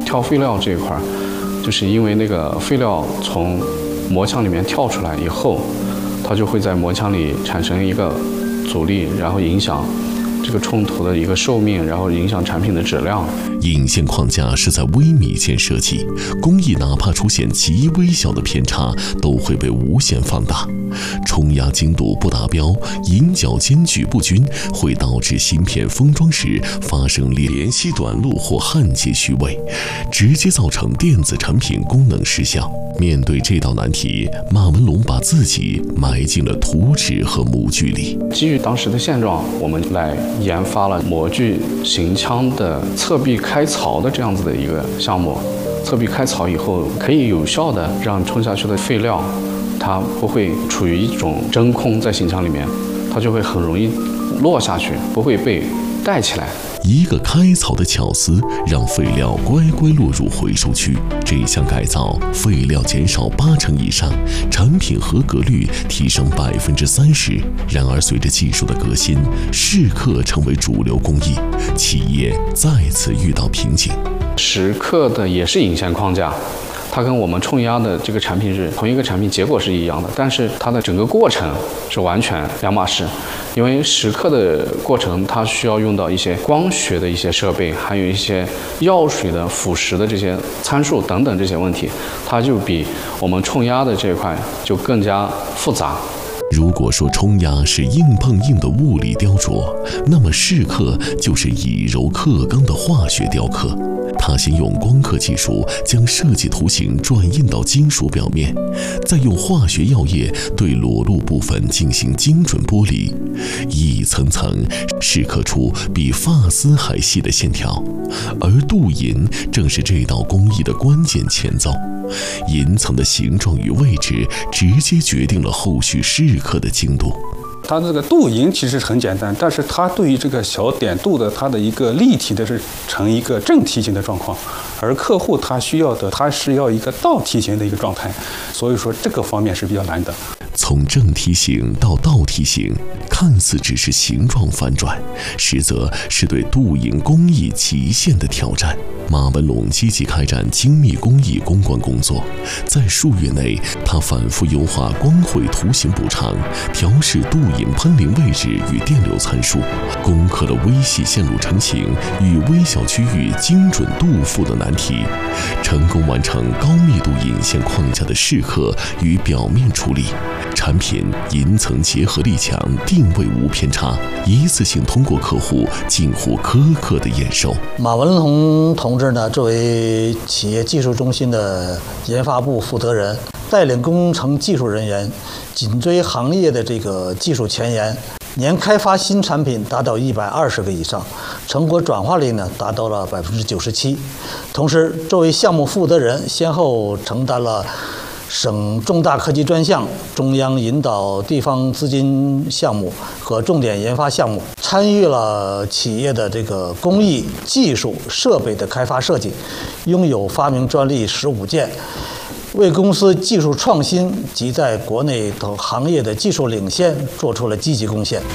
挑废料这一块，就是因为那个废料从膜腔里面跳出来以后，它就会在膜腔里产生一个阻力，然后影响这个冲突的一个寿命，然后影响产品的质量。 引线框架是在微米间设计，工艺哪怕出现极微小的偏差，都会被无限放大。冲压精度不达标，引脚间距不均，会导致芯片封装时发生联系短路或焊接虚位，直接造成电子产品功能失效。面对这道难题，马文龙把自己埋进了图纸和模具里。 基于当时的现状，我们来研发了模具行腔的侧壁开槽的这样子的一个项目。侧壁开槽以后，可以有效的让冲下去的废料，它不会处于一种真空在行腔里面，它就会很容易落下去，不会被带起来。 一个开槽的巧思，让废料乖乖落入回收区。这项改造，废料减少80%以上，产品合格率提升30%。然而，随着技术的革新，蚀刻成为主流工艺，企业再次遇到瓶颈。 蚀刻的也是引线框架，它跟我们冲压的这个产品是同一个产品，结果是一样的，但是它的整个过程是完全两码事。因为蚀刻的过程，它需要用到一些光学的一些设备，还有一些药水的腐蚀的这些参数等等这些问题，它就比我们冲压的这一块就更加复杂。 如果说冲压是硬碰硬的物理雕琢，那么蚀刻就是以柔克刚的化学雕刻。它先用光刻技术将设计图形转印到金属表面，再用化学药液对裸露部分进行精准剥离，一层层蚀刻出比发丝还细的线条。而镀银正是这道工艺的关键前奏，银层的形状与位置直接决定了后续蚀刻的精度。 它这个镀银其实很简单，但是它对于这个小点镀的它的一个立体的是成一个正梯形的状况，而客户他需要的他是要一个倒梯形的一个状态，所以说这个方面是比较难的。 从正梯形到倒梯形，看似只是形状反转，实则是对镀银工艺极限的挑战。马文龙积极开展精密工艺攻关工作，在数月内，他反复优化光绘图形补偿，调试镀银喷淋位置与电流参数，攻克了微细线路成型与微小区域精准镀附的难题，成功完成高密度引线框架的蚀刻与表面处理。产品银层结合力强，定位无偏差，一次性通过客户近乎苛刻的验收。 马文龙同志呢，作为企业技术中心的研发部负责人，带领工程技术人员紧追行业的这个技术前沿，年开发新产品达到120个以上，成果转化率呢达到了97%。同时，作为项目负责人，先后承担了省重大科技专项、中央引导地方资金项目和重点研发项目，参与了企业的这个工艺、技术、设备的开发设计，拥有发明专利15件，为公司技术创新及在国内等行业的技术领先做出了积极贡献。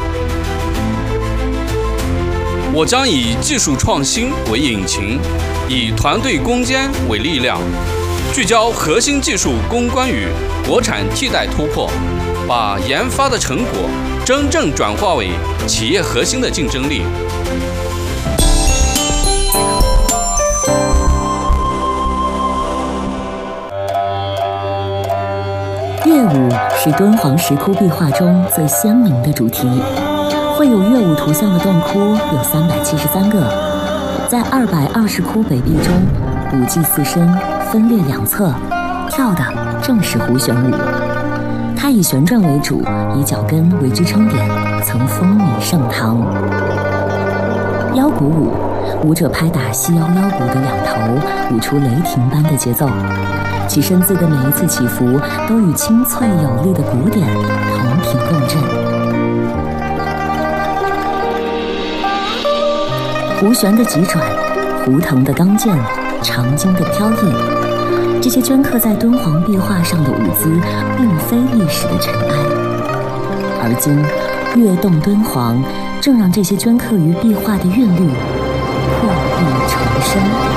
我将以技术创新为引擎，以团队攻坚为力量，聚焦核心技术攻关与国产替代突破，把研发的成果真正转化为企业核心的竞争力。 乐舞是敦煌石窟壁画中最鲜明的主题，绘有乐舞图像的洞窟有373个，在220窟北壁中，5祭4身分列两侧，跳的正是胡旋舞。它以旋转为主，以脚跟为支撑点，曾风靡盛唐。腰鼓舞，舞者拍打细腰腰鼓的两头，舞出雷霆般的节奏。其身姿的每一次起伏，都与清脆有力的鼓点同频共振。胡旋的急转，胡腾的刚健，长经的飘逸，这些镌刻在敦煌壁画上的舞姿，并非历史的尘埃。而今，跃动敦煌，正让这些镌刻于壁画的韵律破壁重生。